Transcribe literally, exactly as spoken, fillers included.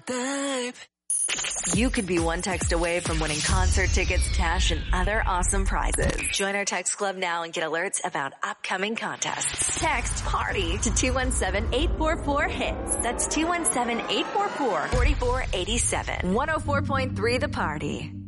babe. You could be one text away from winning concert tickets, cash, and other awesome prizes. Join our text club now and get alerts about upcoming contests. Text PARTY to two one seven, eight four four, HITS. That's two one seven, eight four four, four four eight seven. one oh four point three The Party.